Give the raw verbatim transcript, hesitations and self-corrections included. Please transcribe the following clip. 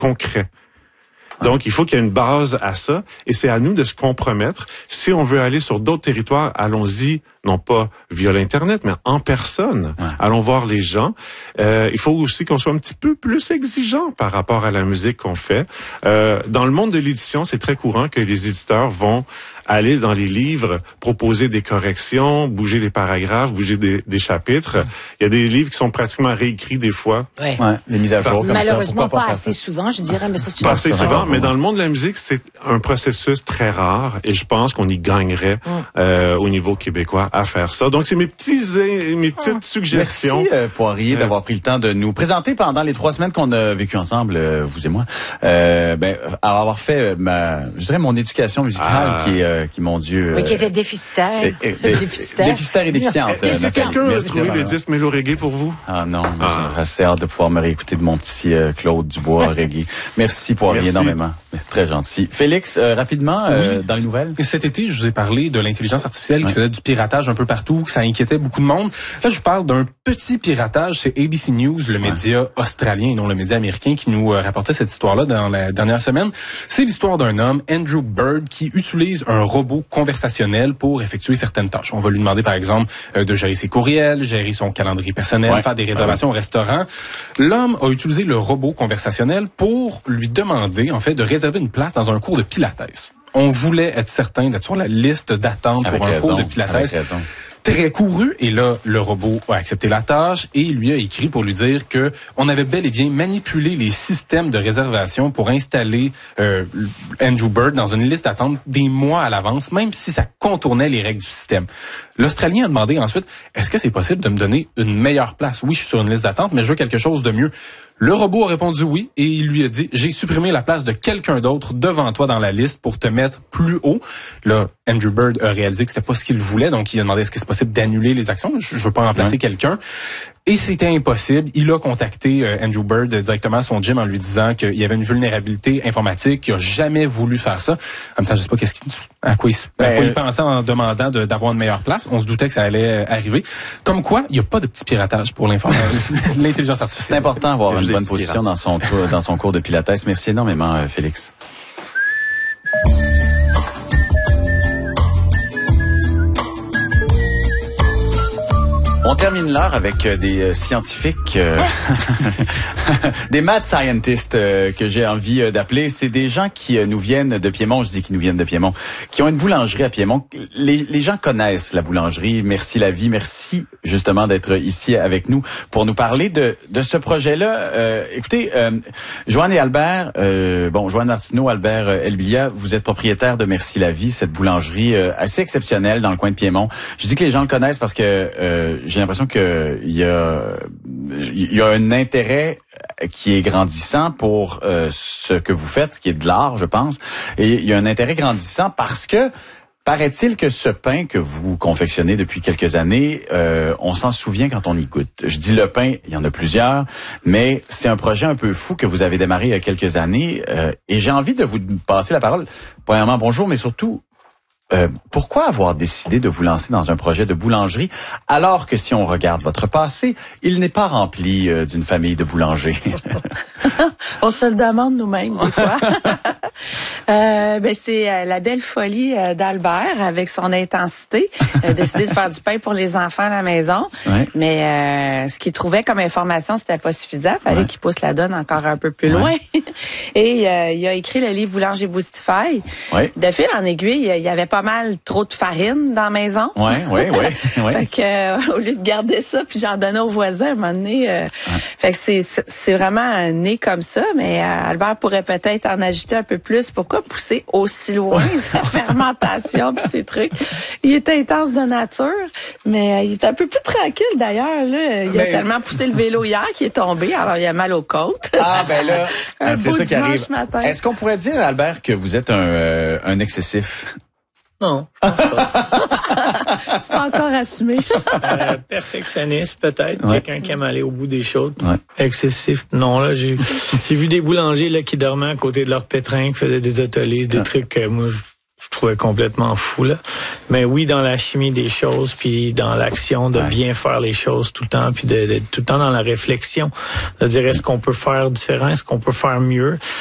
concret. Donc, il faut qu'il y ait une base à ça, et c'est à nous de se compromettre. Si on veut aller sur d'autres territoires, allons-y, non pas via l'Internet, mais en personne. Ouais. Allons voir les gens. Euh, il faut aussi qu'on soit un petit peu plus exigeant par rapport à la musique qu'on fait. Euh, dans le monde de l'édition, c'est très courant que les éditeurs vont aller dans les livres, proposer des corrections, bouger des paragraphes, bouger des, des chapitres. Ouais. Il y a des livres qui sont pratiquement réécrits des fois. Ouais. Ouais, des mises à jour comme Malheureusement, ça. Pas, pas assez souvent, je dirais, mais ça c'est Pas assez souvent, mais dans le monde de la musique, c'est un processus très rare, et je pense qu'on y gagnerait ouais. euh, au niveau québécois à faire ça. Donc, c'est mes petits, mes petites ouais. suggestions. Merci euh, Poirier euh, d'avoir pris le temps de nous présenter pendant les trois semaines qu'on a vécues ensemble, euh, vous et moi. Euh, ben, avoir fait ma, je dirais mon éducation musicale ah. qui, euh, qui mon Dieu, oui, qui était déficitaire, et, et, déficitaire, déficitaire et déficiente. Est-ce que quelqu'un a trouvé le disque Mélo Reggae pour vous? Ah non, ah. j'ai assez hâte de pouvoir me réécouter de mon petit euh, Claude Dubois Reggae. Merci Poirier énormément, très gentil. Félix, euh, rapidement euh, oui. dans les nouvelles. Et cet été, je vous ai parlé de l'intelligence artificielle ouais. qui faisait du piratage un peu partout, que ça inquiétait beaucoup de monde. Là, je vous parle d'un petit piratage. C'est A B C News, le média ouais. australien et non le média américain, qui nous euh, rapportait cette histoire-là dans la dernière semaine. C'est l'histoire d'un homme, Andrew Bird, qui utilise un robot conversationnel pour effectuer certaines tâches. On va lui demander, par exemple, euh, de gérer ses courriels, gérer son calendrier personnel, ouais. faire des réservations ouais. au restaurant. L'homme a utilisé le robot conversationnel pour lui demander, en fait, de réserver une place dans un cours de pilates. On voulait être certain d'être sur la liste d'attente pour un raison, cours de pilates. Très couru, et là, le robot a accepté la tâche et il lui a écrit pour lui dire que on avait bel et bien manipulé les systèmes de réservation pour installer euh, Andrew Bird dans une liste d'attente des mois à l'avance, même si ça contournait les règles du système. L'Australien a demandé ensuite, est-ce que c'est possible de me donner une meilleure place? Oui, je suis sur une liste d'attente, mais je veux quelque chose de mieux. Le robot a répondu oui, et il lui a dit, j'ai supprimé la place de quelqu'un d'autre devant toi dans la liste pour te mettre plus haut. Là, Andrew Bird a réalisé que c'était pas ce qu'il voulait, donc il a demandé est-ce que c'est possible d'annuler les actions. Je, je veux pas remplacer ouais. quelqu'un. Et c'était impossible. Il a contacté euh, Andrew Bird directement à son gym en lui disant qu'il y avait une vulnérabilité informatique, qu'il a jamais voulu faire ça. En même temps, je sais pas qu'est-ce qu'il, à quoi il, à quoi il pensait en demandant de, d'avoir une meilleure place. On se doutait que ça allait arriver. Comme quoi, il n'y a pas de petit piratage pour l'intelligence artificielle. C'est important d'avoir une bonne position dans son, dans son cours de pilates. Merci énormément, Félix. On termine l'heure avec des euh, scientifiques, euh, des mad scientists euh, que j'ai envie euh, d'appeler. C'est des gens qui euh, nous viennent de Piémont, je dis qu'ils nous viennent de Piémont, qui ont une boulangerie à Piémont. Les, les gens connaissent la boulangerie. Merci la vie, merci justement d'être ici avec nous pour nous parler de, de ce projet-là. Euh, écoutez, euh, Joanne et Albert, euh, bon, Joanne Martineau, Albert euh, Elbilia, vous êtes propriétaires de Merci la vie, cette boulangerie euh, assez exceptionnelle dans le coin de Piémont. Je dis que les gens le connaissent parce que euh, j'ai l'impression que il y a il y a un intérêt qui est grandissant pour euh, ce que vous faites, ce qui est de l'art, je pense. Et il y a un intérêt grandissant parce que paraît-il que ce pain que vous confectionnez depuis quelques années, euh, on s'en souvient quand on y goûte. Je dis le pain, il y en a plusieurs, mais c'est un projet un peu fou que vous avez démarré il y a quelques années. Euh, et j'ai envie de vous passer la parole. Premièrement, bonjour, mais surtout, Euh, pourquoi avoir décidé de vous lancer dans un projet de boulangerie alors que si on regarde votre passé, il n'est pas rempli euh, d'une famille de boulangers? On se le demande nous-mêmes des fois. euh, ben c'est euh, la belle folie euh, d'Albert avec son intensité, euh, décidé de faire du pain pour les enfants à la maison. Ouais. Mais euh, ce qu'il trouvait comme information, c'était pas suffisant. Fallait ouais. qu'il pousse la donne encore un peu plus ouais. loin. Et euh, il a écrit le livre Boulanger Boostify. Ouais. De fil en aiguille, il y avait pas mal trop de farine dans la maison. Oui, oui, oui. Ouais. Fait que euh, au lieu de garder ça, puis j'en donnais aux voisins à un moment donné. Euh, ouais. Fait que c'est c'est vraiment né comme ça, mais euh, Albert pourrait peut-être en ajouter un peu plus. Pourquoi pousser aussi loin sa fermentation puis ces trucs? Il est intense de nature, mais euh, il est un peu plus tranquille d'ailleurs. Là. Il mais... a tellement poussé le vélo hier qu'il est tombé, alors il a mal aux côtes. Ah ben là, un c'est ça qui arrive. Matin. Est-ce qu'on pourrait dire, Albert, que vous êtes un, euh, un excessif? Non, je pense pas. C'est pas encore assumé. euh, perfectionniste, peut-être. Ouais. Quelqu'un qui aime aller au bout des choses. Ouais. Excessif. Non, là, j'ai, j'ai vu des boulangers, là, qui dormaient à côté de leur pétrin, qui faisaient des ateliers, des ouais. trucs que moi, je trouvais complètement fou, là. Mais oui, dans la chimie des choses, puis dans l'action, de ouais. bien faire les choses tout le temps, puis de, de tout le temps dans la réflexion, de dire est-ce qu'on peut faire différent, est-ce qu'on peut faire mieux.